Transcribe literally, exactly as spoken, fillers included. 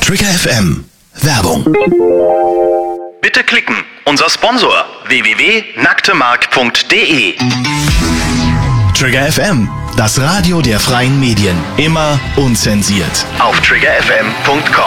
Trigger F M. Werbung. Bitte klicken. Unser Sponsor w w w punkt nacktemark punkt de. Trigger F M. Das Radio der freien Medien. Immer unzensiert. Auf trigger f m punkt com.